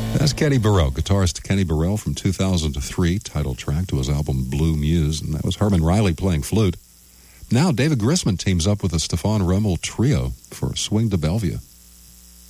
That's Kenny Burrell, guitarist Kenny Burrell from 2003, title track to his album Blue Muse, and that was Herman Riley playing flute. Now David Grisman teams up with the Stefan Rommel Trio for Swing to Bellevue.